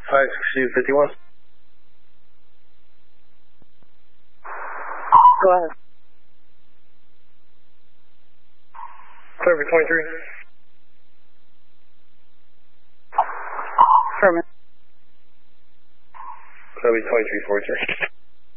56251. Go ahead. Server 23. Affirmative. That'll be 2343.